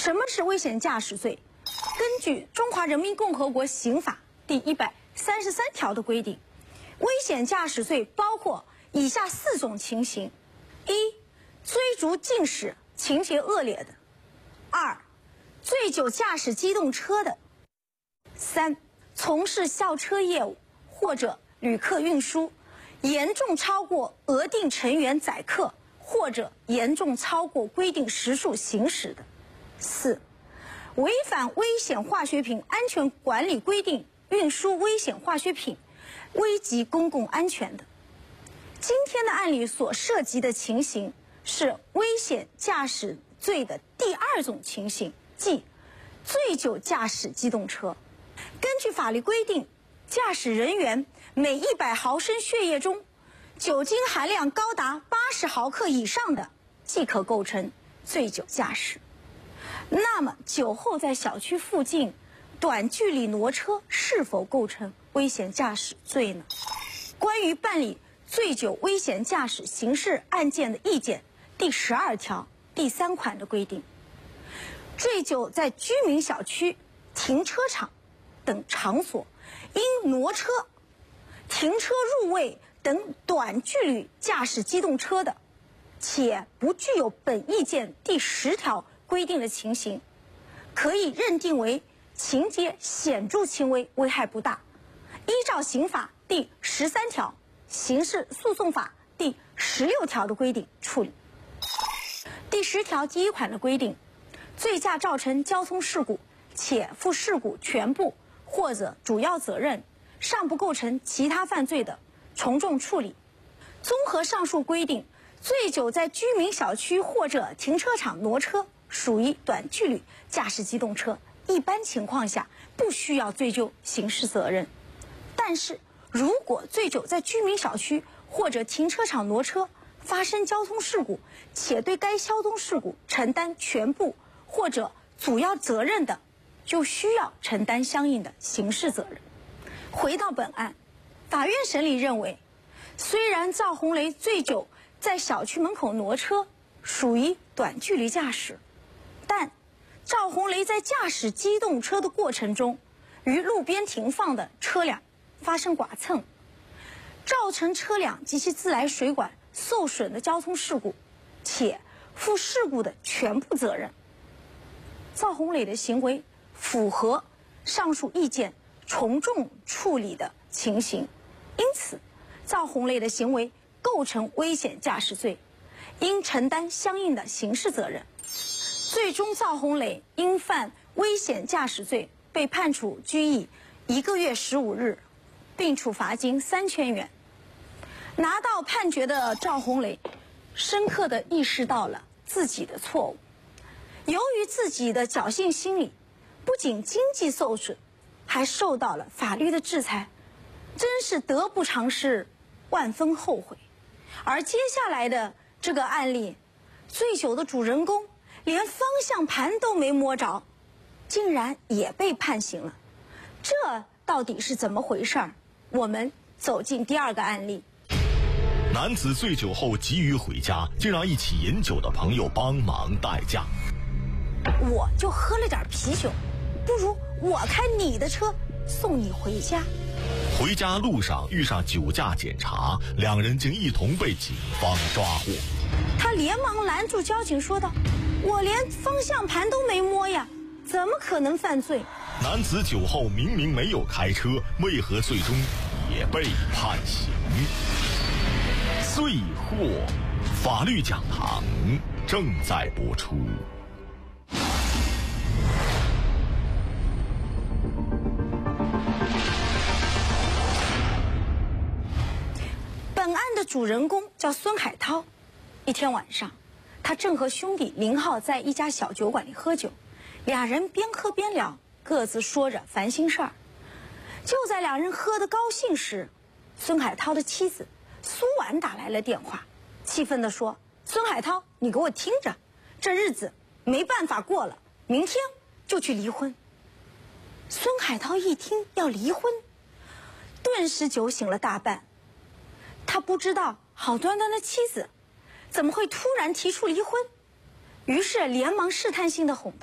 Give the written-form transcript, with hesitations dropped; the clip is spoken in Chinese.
什么是危险驾驶罪？根据《中华人民共和国刑法》第133条的规定，危险驾驶罪包括以下4种情形：一、追逐竞驶情节恶劣的；二、醉酒驾驶机动车的；三、从事校车业务或者旅客运输，严重超过额定成员载客或者严重超过规定时数行驶的；四、违反危险化学品安全管理规定运输危险化学品，危及公共安全的。今天的案例所涉及的情形是危险驾驶罪的第2种情形，即醉酒驾驶机动车。根据法律规定，驾驶人员每100毫升血液中酒精含量高达80毫克以上的，即可构成醉酒驾驶。那么酒后在小区附近短距离挪车是否构成危险驾驶罪呢？关于办理醉酒危险驾驶刑事案件的意见第12条第3款的规定，醉酒在居民小区、停车场等场所因挪车、停车入位等短距离驾驶机动车的，且不具有本意见第10条规定的情形，可以认定为情节显著轻微，危害不大，依照刑法第13条、刑事诉讼法第16条的规定处理。第10条第1款的规定，醉驾造成交通事故且负事故全部或者主要责任，尚不构成其他犯罪的，从重处理。综合上述规定，醉酒在居民小区或者停车场挪车属于短距离驾驶机动车，一般情况下不需要追究刑事责任。但是如果醉酒在居民小区或者停车场挪车发生交通事故，且对该交通事故承担全部或者主要责任的，就需要承担相应的刑事责任。回到本案，法院审理认为，虽然赵红雷醉酒在小区门口挪车属于短距离驾驶，但赵红雷在驾驶机动车的过程中，与路边停放的车辆发生剐蹭，造成车辆及其自来水管受损的交通事故，且负事故的全部责任。赵红雷的行为符合上述意见从重处理的情形，因此赵红雷的行为构成危险驾驶罪，应承担相应的刑事责任。最终赵红雷因犯危险驾驶罪被判处拘役1个月15日，并处罚金3000元。拿到判决的赵红雷深刻地意识到了自己的错误，由于自己的侥幸心理，不仅经济受损，还受到了法律的制裁，真是得不偿失，万分后悔。而接下来的这个案例，醉酒的主人公连方向盘都没摸着，竟然也被判刑了，这到底是怎么回事儿？我们走进第2个案例。 男子醉酒后急于回家，竟让一起饮酒的朋友帮忙代驾。 我就喝了点啤酒，不如我开你的车送你回家。 回家路上遇上酒驾检查，两人竟一同被警方抓获。 他连忙拦住交警说道：“我连方向盘都没摸呀，怎么可能犯罪？” 男子酒后明明没有开车，为何最终也被判刑？罪祸法律讲堂正在播出。 本案的主人公叫孙海涛。一天晚上，他正和兄弟林浩在一家小酒馆里喝酒，俩人边喝边聊，各自说着烦心事儿。就在两人喝得高兴时，孙海涛的妻子苏婉打来了电话，气愤地说：“孙海涛，你给我听着，这日子没办法过了，明天就去离婚。”孙海涛一听要离婚，顿时酒醒了大半。他不知道好端端的妻子怎么会突然提出离婚，于是连忙试探性地哄道：“